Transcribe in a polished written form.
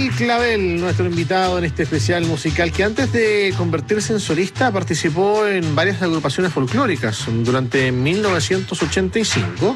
Daniel Clavel, nuestro invitado en este especial musical, que antes de convertirse en solista participó en varias agrupaciones folclóricas durante 1985.